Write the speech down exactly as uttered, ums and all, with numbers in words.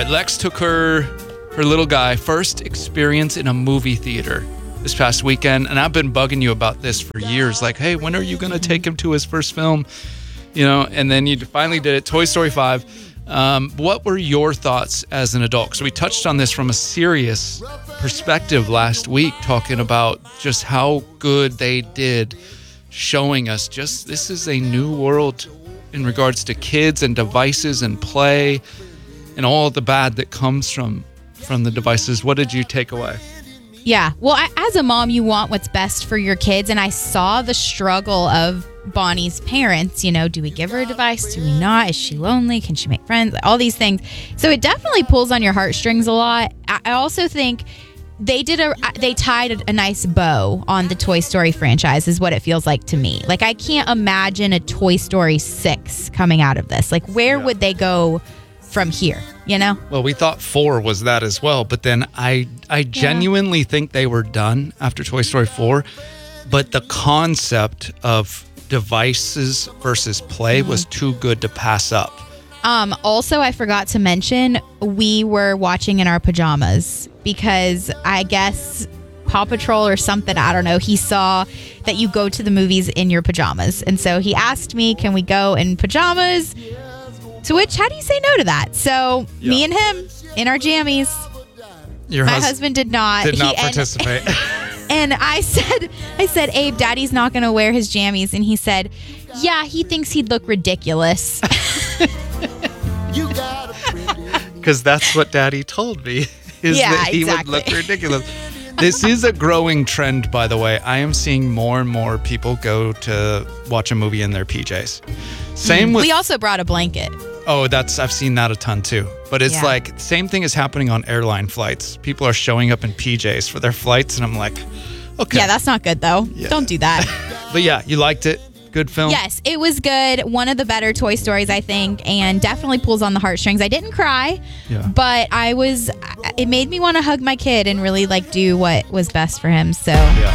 right, Lex took her her little guy first experience in a movie theater this past weekend, and I've been bugging you about this for years. Like, hey, when are you going to take him to his first film? You know, and then you finally did it. Toy Story five. Um, what were your thoughts as an adult? Because we touched on this from a serious perspective last week, talking about just how good they did showing us just this is a new world in regards to kids and devices and play and all the bad that comes from from the devices. What did you take away? Yeah. Well, I, as a mom, you want what's best for your kids. And I saw the struggle of Bonnie's parents. You know, do we give her a device? Do we not? Is she lonely? Can she make friends? All these things. So it definitely pulls on your heartstrings a lot. I, I also think they did a, they tied a, a nice bow on the Toy Story franchise is what it feels like to me. Like, I can't imagine a Toy Story six coming out of this. Like, where yeah. would they go from here, you know? Well, we thought four was that as well, but then I I genuinely yeah. think they were done after Toy Story four, but the concept of devices versus play mm-hmm. was too good to pass up. Um, also, I forgot to mention, we were watching in our pajamas because I guess Paw Patrol or something, I don't know, he saw that you go to the movies in your pajamas. And so he asked me, can we go in pajamas? To which, how do you say no to that? So yeah. me and him in our jammies. Your My hus- husband did not. Did not he, participate. And, and I said, I said, Abe, Daddy's not going to wear his jammies. And he said, yeah, he thinks he'd look ridiculous. Because that's what Daddy told me, is yeah, that he exactly. would look ridiculous. This is a growing trend, by the way. I am seeing more and more people go to watch a movie in their P Js. Same mm. with... We also brought a blanket. Oh, that's I've seen that a ton too. But it's yeah. like, same thing is happening on airline flights. People are showing up in P Js for their flights, and I'm like, okay. Yeah, that's not good, though. Yeah. Don't do that. But yeah, you liked it. Good film? Yes, it was good. One of the better Toy Stories, I think, and definitely pulls on the heartstrings. I didn't cry, yeah. but I was, it made me want to hug my kid and really like do what was best for him. So, yeah.